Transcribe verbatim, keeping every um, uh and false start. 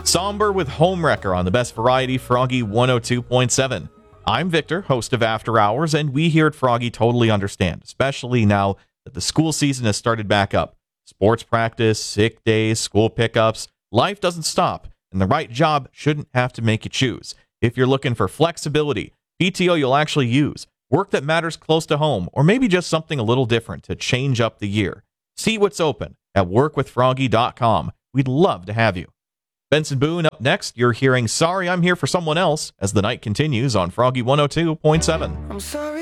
Somber with Homewrecker on the best variety, Froggy one oh two point seven. I'm Victor, host of After Hours, and we here at Froggy totally understand, especially now that the school season has started back up. Sports practice, sick days, school pickups, life doesn't stop, and the right job shouldn't have to make you choose. If you're looking for flexibility, P T O you'll actually use, work that matters close to home, or maybe just something a little different to change up the year, see what's open at work with froggy dot com. We'd love to have you. Benson Boone up next. You're hearing Sorry I'm Here for Someone Else as the night continues on Froggy one oh two point seven. I'm sorry.